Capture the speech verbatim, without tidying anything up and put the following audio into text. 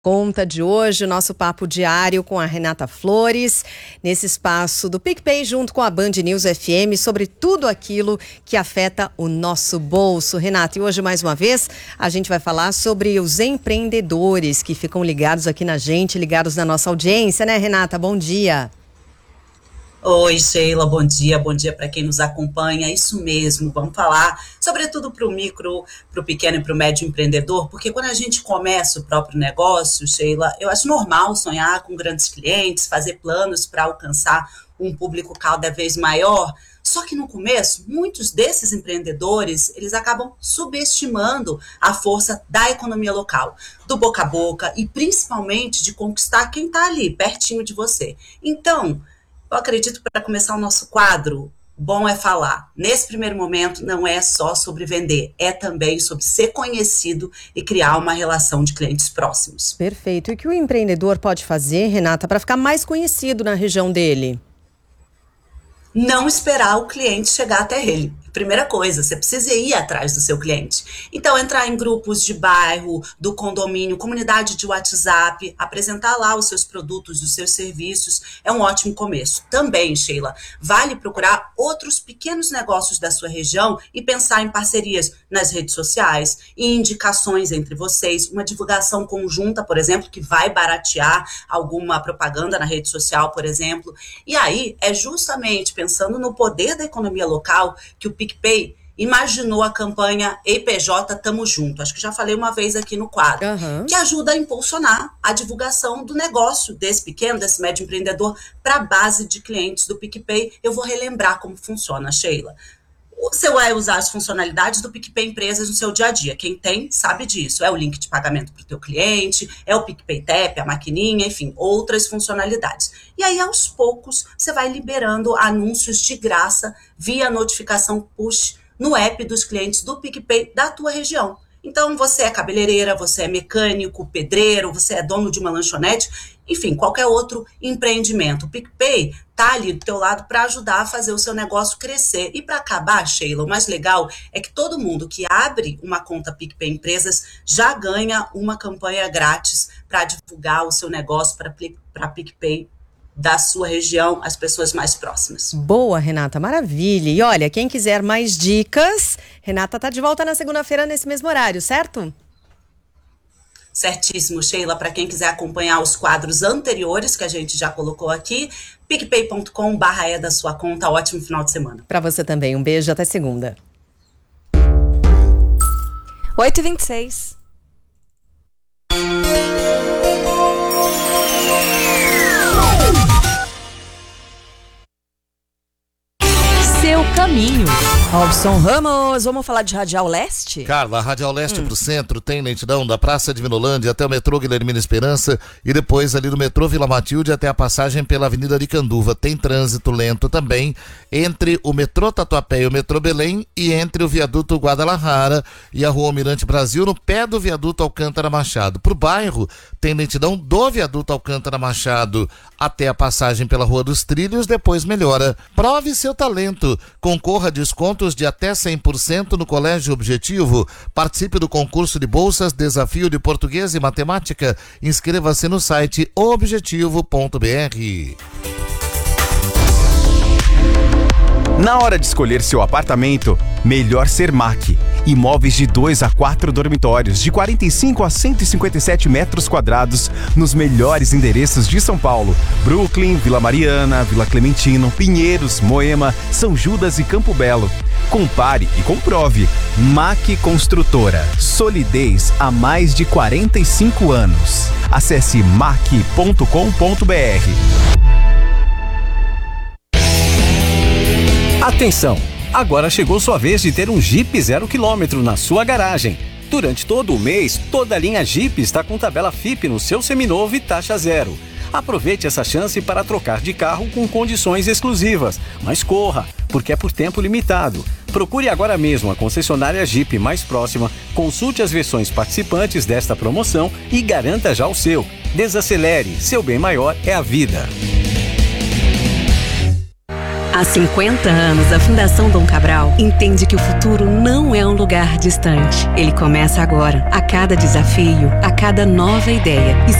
Conta de hoje, o nosso papo diário com a Renata Flores, nesse espaço do PicPay junto com a Band News F M, sobre tudo aquilo que afeta o nosso bolso. Renata, e hoje mais uma vez a gente vai falar sobre os empreendedores que ficam ligados aqui na gente, ligados na nossa audiência, né, Renata? Bom dia. Oi, Sheila, bom dia, bom dia para quem nos acompanha, isso mesmo, vamos falar sobretudo para o micro, para o pequeno e para o médio empreendedor, porque quando a gente começa o próprio negócio, Sheila, eu acho normal sonhar com grandes clientes, fazer planos para alcançar um público cada vez maior, só que no começo, muitos desses empreendedores, eles acabam subestimando a força da economia local, do boca a boca e principalmente de conquistar quem está ali, pertinho de você. Então, eu acredito que para começar o nosso quadro, bom é falar. Nesse primeiro momento, não é só sobre vender, é também sobre ser conhecido e criar uma relação de clientes próximos. Perfeito. E o que o empreendedor pode fazer, Renata, para ficar mais conhecido na região dele? Não esperar o cliente chegar até ele. Primeira coisa, você precisa ir atrás do seu cliente. Então, entrar em grupos de bairro, do condomínio, comunidade de WhatsApp, apresentar lá os seus produtos, os seus serviços, é um ótimo começo. Também, Sheila, vale procurar outros pequenos negócios da sua região e pensar em parcerias nas redes sociais e indicações entre vocês, uma divulgação conjunta, por exemplo, que vai baratear alguma propaganda na rede social, por exemplo. E aí, é justamente pensando no poder da economia local que o PicPay imaginou a campanha E P J Tamo Junto, acho que já falei uma vez aqui no quadro, uhum. que ajuda a impulsionar a divulgação do negócio desse pequeno, desse médio empreendedor para a base de clientes do PicPay. Eu vou relembrar como funciona, Sheila. Você vai usar as funcionalidades do PicPay Empresas no seu dia a dia. Quem tem, sabe disso. É o link de pagamento para o teu cliente, é o PicPay Tap, a maquininha, enfim, outras funcionalidades. E aí, aos poucos, você vai liberando anúncios de graça via notificação push no app dos clientes do PicPay da tua região. Então, você é cabeleireira, você é mecânico, pedreiro, você é dono de uma lanchonete, enfim, qualquer outro empreendimento. O PicPay está ali do teu lado para ajudar a fazer o seu negócio crescer. E para acabar, Sheila, o mais legal é que todo mundo que abre uma conta PicPay Empresas já ganha uma campanha grátis para divulgar o seu negócio para a PicPay da sua região, as pessoas mais próximas. Boa, Renata, maravilha. E olha, quem quiser mais dicas, Renata tá de volta na segunda-feira nesse mesmo horário, certo? Certíssimo, Sheila. Para quem quiser acompanhar os quadros anteriores que a gente já colocou aqui, picpay ponto com barra é da sua conta. Ótimo final de semana. Para você também. Um beijo, até segunda. oito e vinte e seis. Seu caminho. Robson Ramos, vamos falar de Radial Leste? Carla, a Radial Leste hum. pro centro tem lentidão da Praça de Vinolândia até o metrô Guilhermina Esperança e depois ali do metrô Vila Matilde até a passagem pela Avenida de Canduva. Tem trânsito lento também entre o metrô Tatuapé e o metrô Belém e entre o viaduto Guadalajara e a Rua Almirante Brasil no pé do viaduto Alcântara Machado. Pro bairro tem lentidão do viaduto Alcântara Machado até a passagem pela Rua dos Trilhos, depois melhora. Prove seu talento. Concorra a descontos de até cem por cento no Colégio Objetivo. Participe do concurso de bolsas Desafio de Português e Matemática. Inscreva-se no site objetivo ponto b r. Na hora de escolher seu apartamento, melhor ser M A C. Imóveis de dois a quatro dormitórios, de quarenta e cinco a cento e cinquenta e sete metros quadrados, nos melhores endereços de São Paulo: Brooklyn, Vila Mariana, Vila Clementino, Pinheiros, Moema, São Judas e Campo Belo. Compare e comprove. M A C Construtora. Solidez há mais de quarenta e cinco anos. Acesse mac ponto com ponto b r. Atenção! Agora chegou sua vez de ter um Jeep zero quilômetro na sua garagem. Durante todo o mês, toda a linha Jeep está com tabela F I P no seu seminovo e taxa zero. Aproveite essa chance para trocar de carro com condições exclusivas. Mas corra, porque é por tempo limitado. Procure agora mesmo a concessionária Jeep mais próxima, consulte as versões participantes desta promoção e garanta já o seu. Desacelere, seu bem maior é a vida. Há cinquenta anos, a Fundação Dom Cabral entende que o futuro não é um lugar distante. Ele começa agora, a cada desafio, a cada nova ideia. E